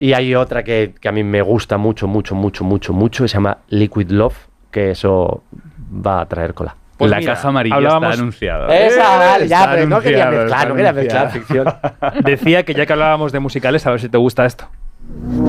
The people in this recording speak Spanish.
Y hay otra que a mí me gusta mucho, que se llama Liquid Love, que eso va a traer cola. Pues la mira, caja amarilla hablábamos- está anunciada. Esa, vale, ya, Está pero no quería anunciado, mezclar, está no quería mezclar anunciado. ficción. Decía que ya que hablábamos de musicales, a ver si te gusta esto.